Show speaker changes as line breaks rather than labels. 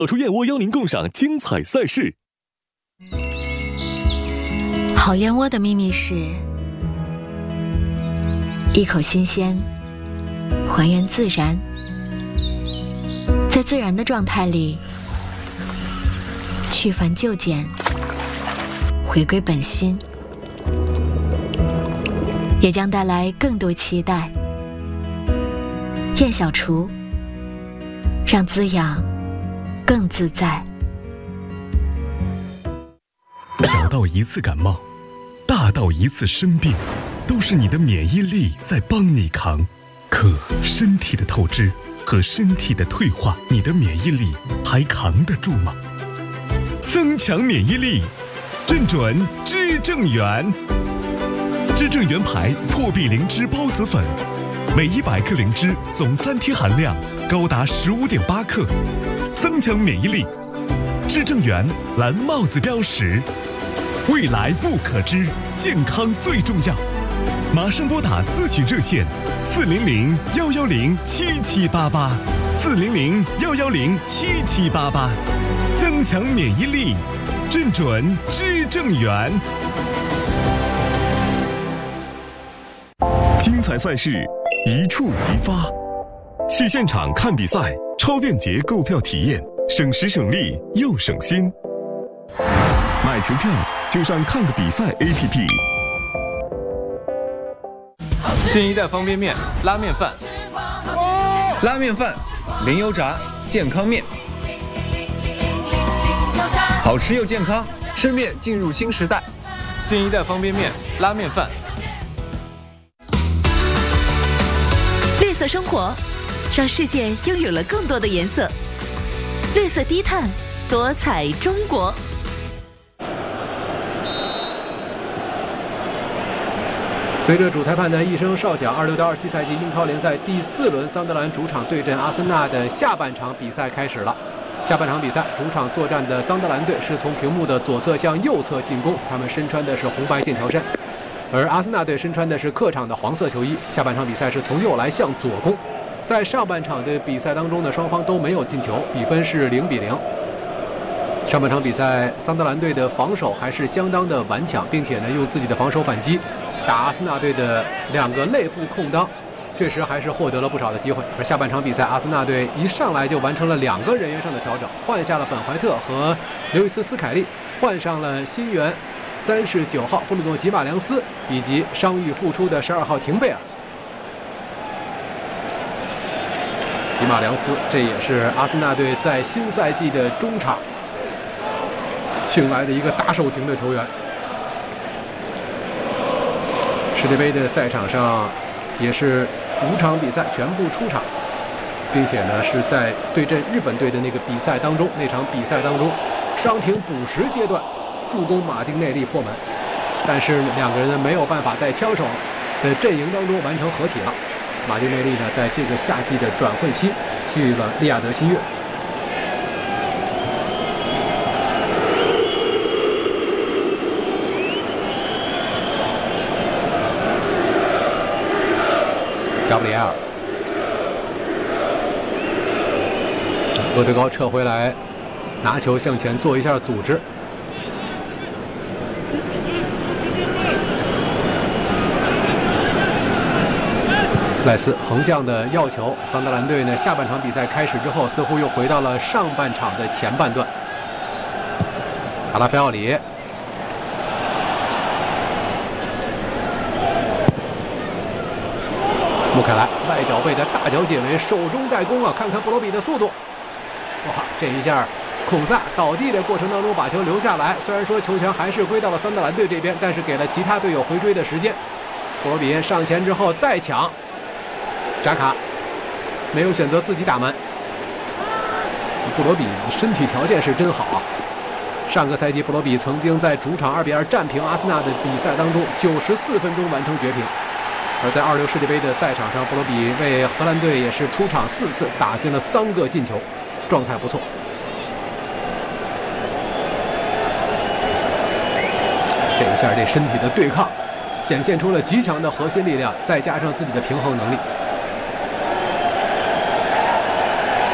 走出燕窝邀您共赏精彩赛事。
好燕窝的秘密是一口新鲜，还原自然，在自然的状态里去繁就简，回归本心，也将带来更多期待。燕小厨，让滋养更自在。
小到一次感冒，大到一次生病，都是你的免疫力在帮你扛。可身体的透支和身体的退化，你的免疫力还扛得住吗？增强免疫力，正准知正元。知正元牌破壁灵芝孢子粉，每100克灵芝总3天含量高达15.8克，增强免疫力。知正元蓝帽子标识，未来不可知，健康最重要。马上拨打咨询热线400-110-7788，400-110-7788，增强免疫力，正准知正元。精彩赛事一触即发，去现场看比赛，超便捷购票体验，省时省力又省心。买球票就上看个比赛 APP。
新一代方便面拉面饭，拉面饭零油炸健康面，好吃又健康，吃面进入新时代。新一代方便面拉面饭。
绿色生活，让世界拥有了更多的颜色。绿色低碳，多彩中国。
随着主裁判的一声哨响，26到27赛季英超联赛第4轮，桑德兰主场对阵阿森纳的下半场比赛开始了。下半场比赛，主场作战的桑德兰队是从屏幕的左侧向右侧进攻，他们身穿的是红白剑条衫，而阿森纳队身穿的是客场的黄色球衣。下半场比赛是从右来向左攻。在上半场的比赛当中呢，双方都没有进球，比分是0-0。上半场比赛，桑德兰队的防守还是相当的顽强，并且呢用自己的防守反击打阿森纳队的2个内部空当，确实还是获得了不少的机会。而下半场比赛，阿森纳队一上来就完成了2个人员上的调整，换下了本怀特和刘易斯·斯凯利，换上了新援39号布鲁诺·吉马良斯以及伤愈复出的12号廷贝尔。吉马良斯，这也是阿森纳队在新赛季的中场请来的一个打手型的球员。世界杯的赛场上，也是5场比赛全部出场，并且呢是在对阵日本队的那个比赛当中，那场比赛当中，伤停补时阶段助攻马丁内利破门，但是2个人呢没有办法在枪手的阵营当中完成合体了。马丁内利呢在这个夏季的转会期去了利雅得新月。加布里埃尔，罗德高撤回来，拿球向前做一下组织。赖斯横向的要球，桑德兰队呢下半场比赛开始之后，似乎又回到了上半场的前半段。卡拉菲奥里。穆凯莱外脚背的大脚解围，手中带攻啊！看看布罗比的速度，哇，这一下孔萨倒地的过程当中把球留下来。虽然说球权还是归到了桑德兰队这边，但是给了其他队友回追的时间。布罗比上前之后再抢，扎卡没有选择自己打门。布罗比身体条件是真好啊！上个赛季布罗比曾经在主场2-2战平阿森纳的比赛当中，94分钟完成绝平。而在26世界杯的赛场上，布罗比为荷兰队也是出场4次，打进了3个进球，状态不错。这一下这身体的对抗，显现出了极强的核心力量，再加上自己的平衡能力。